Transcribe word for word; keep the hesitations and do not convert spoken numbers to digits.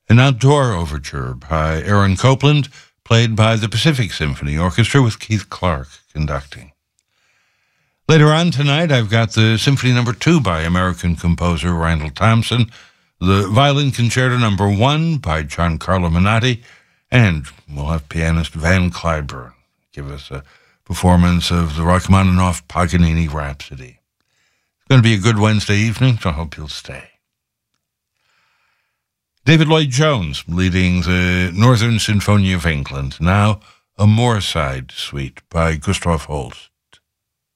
An outdoor overture by Aaron Copland, played by the Pacific Symphony Orchestra with Keith Clark conducting. Later on tonight, I've got the Symphony Number Two by American composer Randall Thompson, the Violin Concerto Number One by Giancarlo Menotti, and we'll have pianist Van Cliburn give us a performance of the Rachmaninoff Paganini Rhapsody. It's going to be a good Wednesday evening, so I hope you'll stay. David Lloyd-Jones leading the Northern Sinfonia of England, now a Moorside Suite by Gustav Holst.